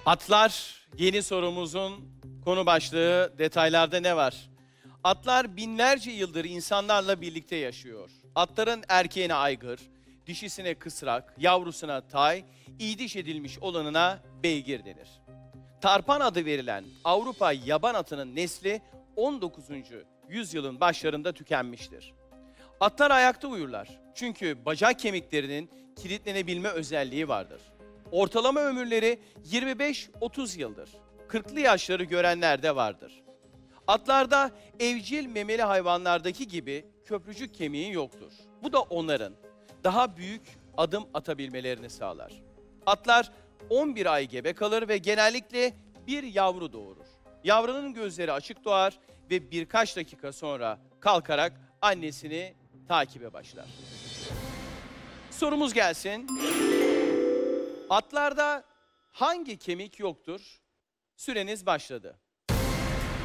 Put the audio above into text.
Atlar yeni sorumuzun konu başlığı. Detaylarda ne var? Atlar binlerce yıldır insanlarla birlikte yaşıyor. Atların erkeğine aygır, dişisine kısrak, yavrusuna tay, iydiş edilmiş olanına beygir denir. Tarpan adı verilen Avrupa yaban atının nesli 19. yüzyılın başlarında tükenmiştir. Atlar ayakta uyurlar. Çünkü bacak kemiklerinin kilitlenebilme özelliği vardır. Ortalama ömürleri 25-30 yıldır. 40'lı yaşları görenler de vardır. Atlarda evcil memeli hayvanlardaki gibi köprücük kemiği yoktur. Bu da onların daha büyük adım atabilmelerini sağlar. Atlar 11 ay gebe kalır ve genellikle bir yavru doğurur. Yavrunun gözleri açık doğar ve birkaç dakika sonra kalkarak annesini takibe başlar. Sorumuz gelsin. Atlarda hangi kemik yoktur? Süreniz başladı.